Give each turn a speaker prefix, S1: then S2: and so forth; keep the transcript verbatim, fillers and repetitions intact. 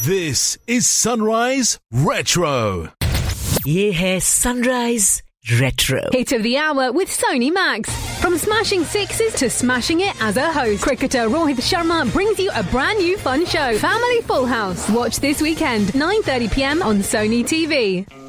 S1: This is Sunrise Retro.
S2: ये है Sunrise Retro.
S3: Hit of the hour with Sony Max. From smashing sixes to smashing it as a host, cricketer Rohit Sharma brings you a brand new fun show, Family Full House. Watch this weekend, nine thirty p m on Sony T V.